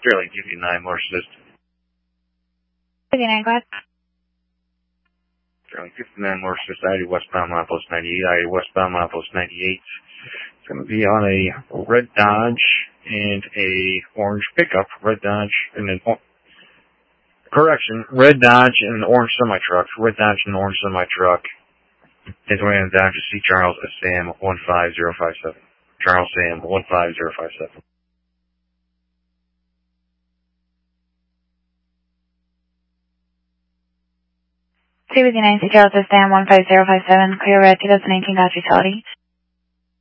Sterling 59, more assist. 59, go ahead. Sterling 59, more assist. I-80 westbound milepost 98. I-80 westbound milepost 98. It's going to be on a red Dodge and a orange pickup. Red Dodge and an red Dodge and an orange semi-truck. Red Dodge and an orange semi-truck. It's way on down to see Charles Sam 15057. Charles Sam 15057. C-59, Charles Sam 15057, clear red 2019 Dodge Utility.